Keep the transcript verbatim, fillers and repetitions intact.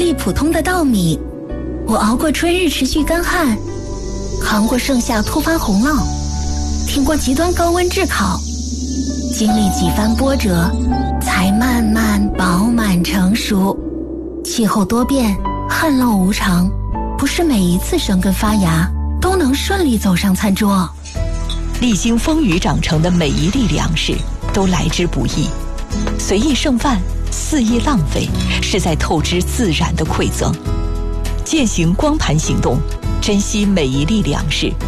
粒普通的稻米，我熬过春日持续干旱，扛过盛夏突发洪涝，挺过极端高温炙烤，经历几番波折，才慢慢饱满成熟。气候多变，旱涝无常，不是每一次生根发芽都能顺利走上餐桌。 历经风雨长成的每一粒粮食都来之不易，随意剩饭，肆意浪费，是在透支自然的馈赠。践行光盘行动，珍惜每一粒粮食，